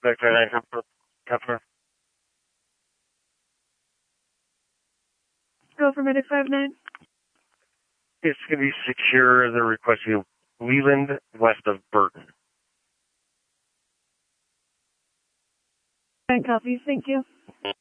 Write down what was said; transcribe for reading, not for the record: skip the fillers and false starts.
Vector 9 Customer. Go for Medic 5-9. It's going to be secure. They're requesting Leland west of Burton. And copies, thank you.